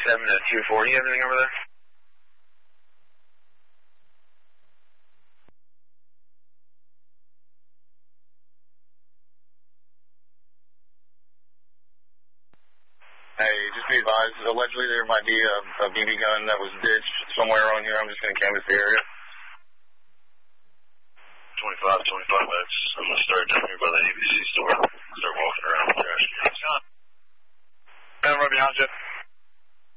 to 240, everything over there? Hey, just be advised, allegedly there might be a BB gun that was ditched somewhere around here. I'm just going to canvass the area. 25, that's, I'm going to start down here by the ABC store. Start walking around with the trash cans. Stand right behind you.